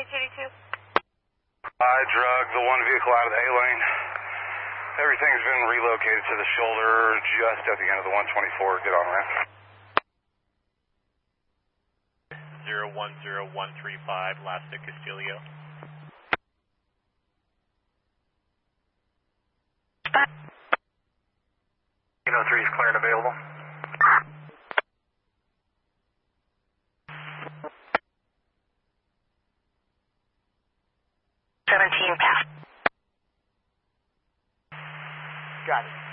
282. I drug the one vehicle out of the A lane. Everything's been relocated to the shoulder just at the end of the 124. Get on ramp. 010135, last to Castillo. Kilo 3 is clear and available. Pass. Got it.